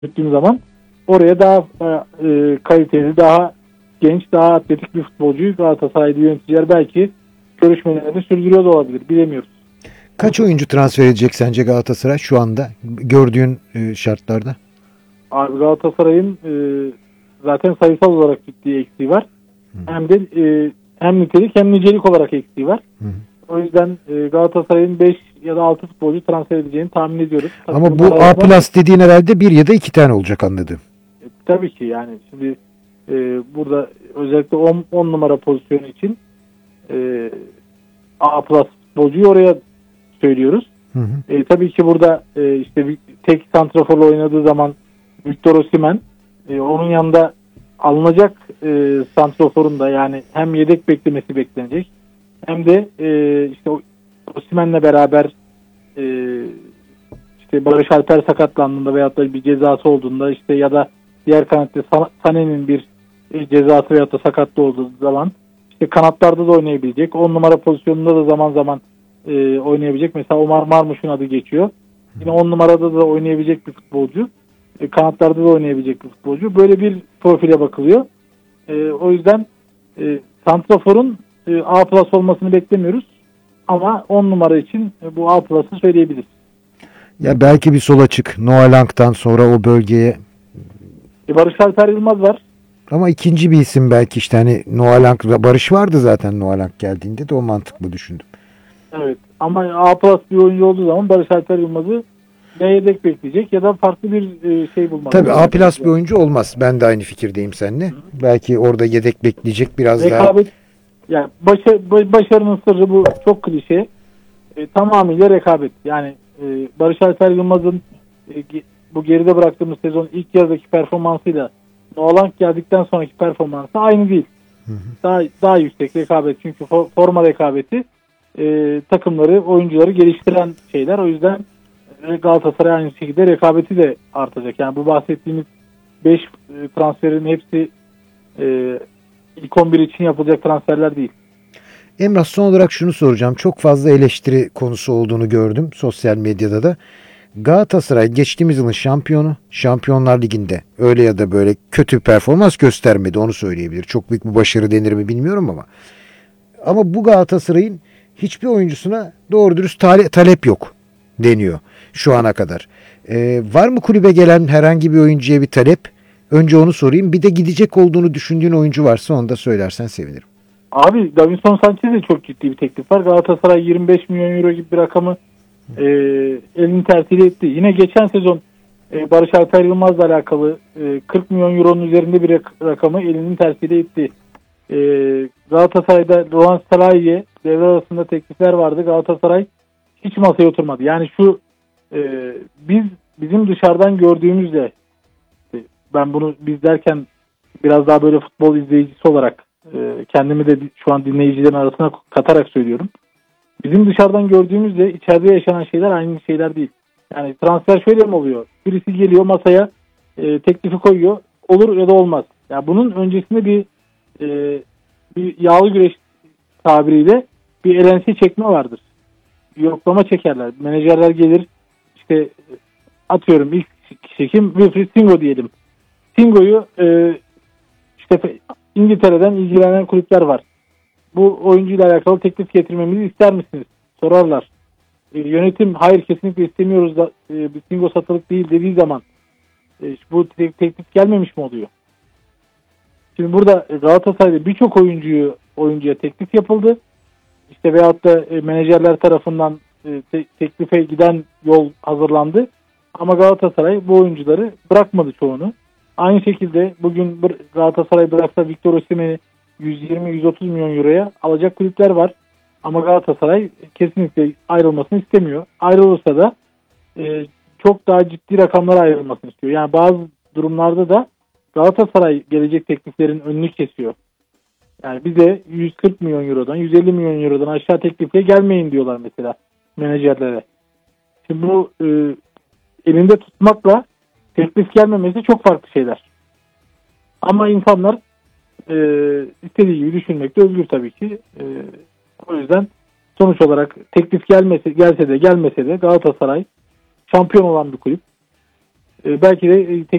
gittiğim zaman oraya daha kaliteli, daha genç, daha atletik bir futbolcuyu Galatasaray'da yöneticiler belki görüşmelerini sürdürüyor da olabilir. Bilemiyoruz. Kaç oyuncu transfer edecek sence Galatasaray şu anda gördüğün şartlarda? Abi Galatasaray'ın zaten sayısal olarak ciddi eksiği var. Hem de hem nitelik hem nicelik olarak eksiği var. O yüzden Galatasaray'ın 5 ya da 6 futbolcu transfer edeceğini tahmin ediyoruz. Tabii ama bu A plus dediğin herhalde 1 ya da 2 tane olacak anladım. Tabii ki yani şimdi burada özellikle 10 numara pozisyonu için A plus futbolcuyu oraya söylüyoruz. Tabii ki burada işte bir tek santraforla oynadığı zaman Victor Osimhen, onun yanında alınacak santraforun da yani hem yedek beklemesi beklenecek hem de işte Osimhen'le beraber işte Barış Alper sakatlandığında veyahut da bir cezası olduğunda işte ya da diğer kanatta Sané'nin bir cezası veyahut da sakatlı olduğu zaman işte kanatlarda da oynayabilecek. 10 numara pozisyonunda da zaman zaman oynayabilecek. Mesela Omar Marmuş'un adı geçiyor. Yine 10 numarada da oynayabilecek bir futbolcu. Kanatlarda da oynayabilecek bir futbolcu. Böyle bir profile bakılıyor. O yüzden santraforun A plus olmasını beklemiyoruz. Ama 10 numara için bu A plus'ı söyleyebiliriz. Ya belki bir sol açık. Noah Lang'dan sonra o bölgeye. Barış Alper Yılmaz var. Ama ikinci bir isim belki işte hani Noah Lang, Barış vardı zaten Noah Lang geldiğinde de o mantıklı düşündüm. Evet ama A plus bir oyuncu olduğu zaman Barış Alper Yılmaz'ı ya yedek bekleyecek ya da farklı bir şey bulmak. Tabii A plus bir oyuncu olmaz. Ben de aynı fikirdeyim seninle. Belki orada yedek bekleyecek biraz rekabet, daha. Yani başarının sırrı bu çok klişe. Tamamıyla rekabet. Yani Barış Alper Yılmaz'ın bu geride bıraktığımız sezon ilk yarıdaki performansıyla Noah Lang geldikten sonraki performansı aynı değil. Daha yüksek rekabet. Çünkü forma rekabeti takımları, oyuncuları geliştiren şeyler. O yüzden Galatasaray aynı şekilde rekabeti de artacak. Yani bu bahsettiğimiz 5 transferin hepsi ilk 11 için yapılacak transferler değil. Emrah, son olarak şunu soracağım. Çok fazla eleştiri konusu olduğunu gördüm sosyal medyada da. Galatasaray geçtiğimiz yılın şampiyonu. Şampiyonlar Ligi'nde öyle ya da böyle kötü performans göstermedi, onu söyleyebilir. Çok büyük bir başarı denir mi bilmiyorum ama. Ama bu Galatasaray'ın hiçbir oyuncusuna doğru dürüst talep yok deniyor şu ana kadar. Var mı kulübe gelen herhangi bir oyuncuya bir talep? Önce onu sorayım. Bir de gidecek olduğunu düşündüğün oyuncu varsa onu da söylersen sevinirim. Abi Davinson Sanchez'e çok ciddi bir teklif var. Galatasaray 25 milyon euro gibi bir rakamı elini tertiyle etti. Yine geçen sezon Barış Alper Yılmaz'la alakalı 40 milyon euronun üzerinde bir rakamı elinin tertiyle etti. Galatasaray'da Roland Salahi'ye devre arasında teklifler vardı. Galatasaray hiç masaya oturmadı. Yani şu bizim dışarıdan gördüğümüzle, ben bunu biz derken biraz daha böyle futbol izleyicisi olarak kendimi de şu an dinleyicilerin arasına katarak söylüyorum. Bizim dışarıdan gördüğümüzle içeride yaşanan şeyler aynı şeyler değil. Yani transfer şöyle mi oluyor? Birisi geliyor masaya teklifi koyuyor. Olur ya da olmaz. Yani bunun öncesinde bir yağlı güreş tabiriyle bir elensi çekme vardır. Bir yoklama çekerler. Menajerler gelir, işte atıyorum ilk kişi kim? Wilfried Singo diyelim. Singo'yu işte İngiltere'den ilgilenen kulüpler var. Bu oyuncuyla alakalı teklif getirmemizi ister misiniz? Sorarlar. Yönetim hayır kesinlikle istemiyoruz da Singo satılık değil dediği zaman bu teklif gelmemiş mi oluyor? Şimdi burada Galatasaray'da birçok oyuncuya teklif yapıldı. İşte veyahut da menajerler tarafından teklife giden yol hazırlandı. Ama Galatasaray bu oyuncuları bırakmadı çoğunu. Aynı şekilde bugün Galatasaray bıraksa Victor Osimhen'i 120-130 milyon euroya alacak kulüpler var. Ama Galatasaray kesinlikle ayrılmasını istemiyor. Ayrılırsa da çok daha ciddi rakamlara ayrılmasını istiyor. Yani bazı durumlarda da Galatasaray gelecek tekliflerin önünü kesiyor. Yani bize 140 milyon eurodan, 150 milyon eurodan aşağı teklifle gelmeyin diyorlar mesela menajerlere. Şimdi bu elinde tutmakla teklif gelmemesi çok farklı şeyler. Ama insanlar istediği gibi düşünmekte özgür tabii ki. O yüzden sonuç olarak teklif gelse de gelmese de Galatasaray şampiyon olan bir kulüp. belki de